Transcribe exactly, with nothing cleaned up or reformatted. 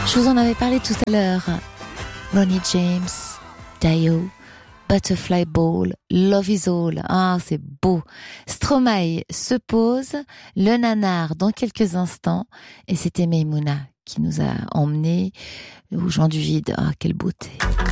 Je vous en avais parlé tout à l'heure. Ronnie James, Dio, Butterfly Ball, Love Is All. Ah, c'est beau. Stromae se pose, le nanar dans quelques instants. Et c'était Maïmouna qui nous a emmenés aux gens du vide. Ah, quelle beauté.